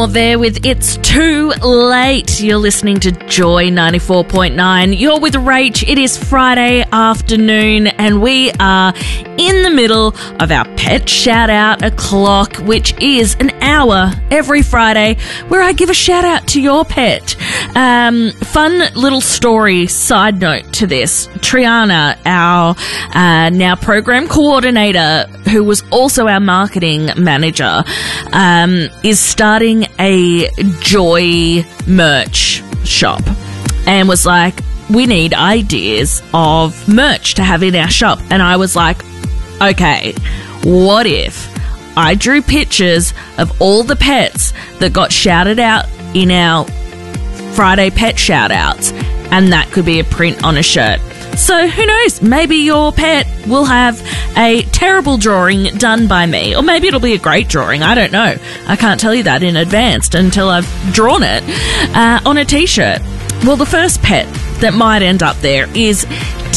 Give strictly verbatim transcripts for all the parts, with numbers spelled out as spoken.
Moore there with It's Too Late. You're listening to Joy ninety-four point nine. You're with Rach. It is Friday afternoon and we are in the middle of our pet shout out o'clock, which is an hour every Friday where I give a shout out to your pet. Um, fun little story, side note to this. Triana, our uh, now program coordinator, who was also our marketing manager, um, is starting a Joy merch shop and was like, we need ideas of merch to have in our shop. And I was like, okay, what if I drew pictures of all the pets that got shouted out in our Friday pet shout outs, and that could be a print on a shirt. So who knows, maybe your pet will have a terrible drawing done by me, or maybe it'll be a great drawing, I don't know. I can't tell you that in advance until I've drawn it uh, on a t-shirt. Well, the first pet that might end up there is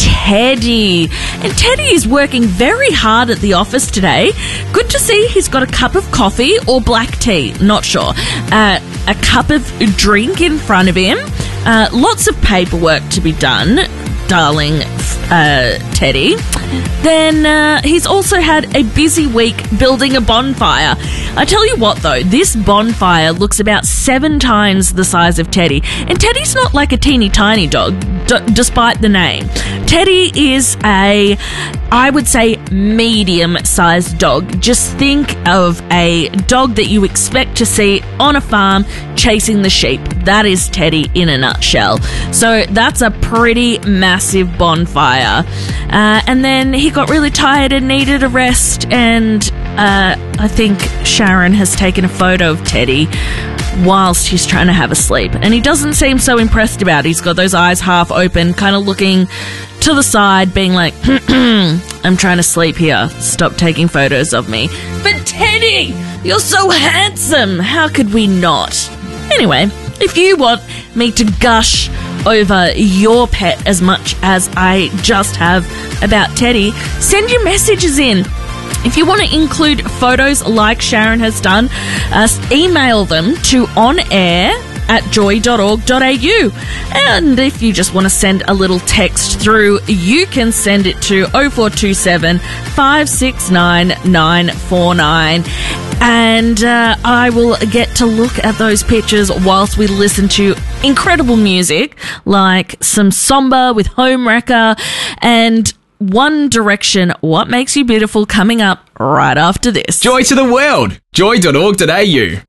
Teddy. And Teddy is working very hard at the office today. Good to see he's got a cup of coffee or black tea, not sure. Uh, a cup of drink in front of him. Uh, lots of paperwork to be done, darling uh, Teddy. Then uh, he's also had a busy week building a bonfire. I tell you what though, this bonfire looks about seven times the size of Teddy. And Teddy's not like a teeny tiny dog, d- despite the name. Teddy is a, I would say, medium-sized dog. Just think of a dog that you expect to see on a farm chasing the sheep. That is Teddy in a nutshell. So that's a pretty massive bonfire. Uh, and then he got really tired and needed a rest, and uh, I think Sharon has taken a photo of Teddy whilst he's trying to have a sleep. And he doesn't seem so impressed about it. He's got those eyes half open, kind of looking to the side, being like, I'm trying to sleep here. Stop taking photos of me. But Teddy, you're so handsome. How could we not? Anyway, if you want me to gush over your pet as much as I just have about Teddy, send your messages in. If you want to include photos like Sharon has done, uh, email them to onair at joy dot org dot a u. And if you just want to send a little text through, you can send it to oh four two seven, five six nine, nine four nine. And uh, I will get to look at those pictures whilst we listen to incredible music like some Somber with Homewrecker and One Direction, What Makes You Beautiful, coming up right after this. Joy to the world! joy dot org dot a u.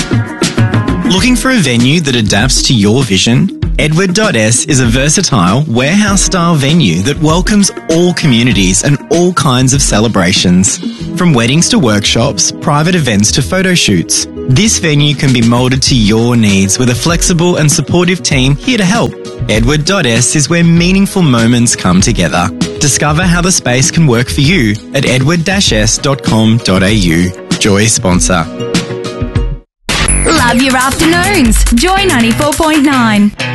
Looking for a venue that adapts to your vision? Edward dot S is a versatile, warehouse-style venue that welcomes all communities and all kinds of celebrations. From weddings to workshops, private events to photo shoots, this venue can be moulded to your needs with a flexible and supportive team here to help. Edward dot S is where meaningful moments come together. Discover how the space can work for you at edward dash s dot com dot a u. Joy sponsor. Love your afternoons. Joy ninety-four point nine.